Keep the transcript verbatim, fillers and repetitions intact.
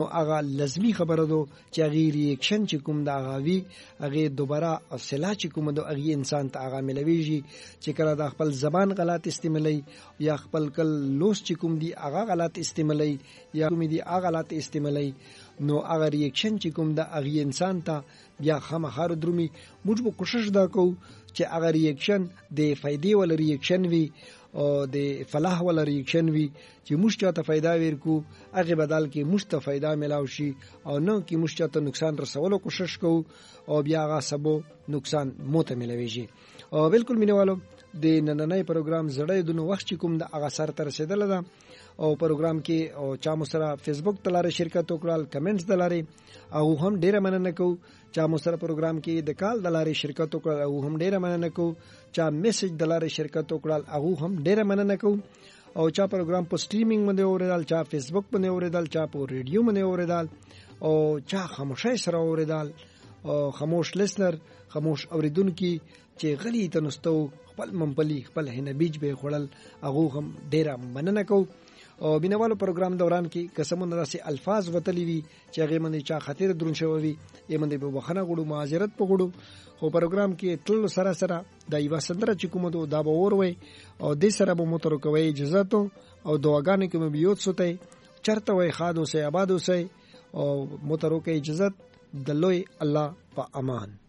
هغه لازمی خبره ده چې هغه ریاکشن چې کوم د هغه وی هغه دوباره اصلاح چې کوم د هغه انسان ته هغه ملويږي چې کله د خپل زبان غلط استعمالي یا خپل کل لوس چې کوم دی هغه غلط استعمالي یا کوم دی هغه غلط استعمالي نو هغه ریاکشن چې کوم د هغه انسان ته بیا خامخار درومي موږ به کوشش دا کوو چې هغه ریاکشن د فائدې ول ریاکشن وي او د فلاح ول ریاکشن وي چې موږ ته فائدہ ورکو هغه بدل کې موږ ته فائدہ ملاوي شي او نو کې موږ ته نقصان رسولو کوشش کوو او بیا هغه سبو نقصان موته ملويږي او بالکل مینوالو د نننۍ پروګرام زړې دونو وخت چې کوم د هغه سر تر رسیدل ده او پروګرام کې او چا مو سره فیسبوک تلاره شرکت وکړل کمنټس دلاره او هم ډیره مننه کو چا مو سره پروګرام کې د کال دلاره شرکت وکړل او هم ډیره مننه کو چا میسج دلاره شرکت وکړل او هم ډیره مننه کو او چا پروګرام په سټریمینګ باندې اوریدل چا فیسبوک باندې اوریدل چا په ریډیو باندې اوریدل او چا خاموشي سره اوریدل او خاموش لسنر خاموش اوریدونکو چې غلی تنستو خپل منپلی خپل هنه بیج به خړل هغه هم ډیره مننه کو او بینوالو پروګرام دوران کې قسمونه راسي الفاظ وتلی وی چې هغه باندې چا خاطر درون شوی یې باندې په وخنه غړو معذرت پغړو خو پروګرام کې تل سره سره د یو سندره چې کوم دو دا به اور وي او د سره به موتر کوي اجازه ته او دواګانې کوم بیوت سوته چرته وي خادو سه آبادو سه او موتر کوي اجازه د لوی الله په امان.